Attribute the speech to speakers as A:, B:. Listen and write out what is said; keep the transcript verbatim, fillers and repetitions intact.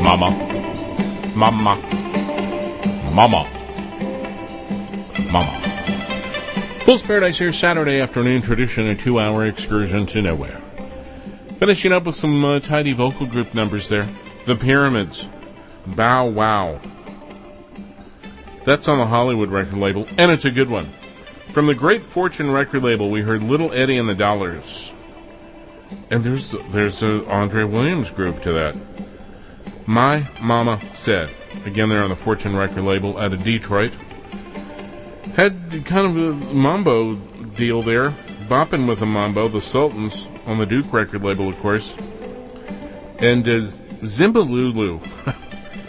A: Mama. Mama. Mama. Mama. Fool's Paradise here, Saturday afternoon tradition, a two-hour excursion to nowhere. Finishing up with some uh, tidy vocal group numbers there. The Pyramids. Bow Wow. That's on the Hollywood record label, and it's a good one. From the Great Fortune record label, we heard Little Eddie and the Dollars. And there's there's a Andre Williams groove to that. My Mama Said. Again, they're on the Fortune record label out of Detroit. Had kind of a mambo deal there. Bopping with a mambo, the Sultans, on the Duke record label, of course. And uh, Zimbalulu.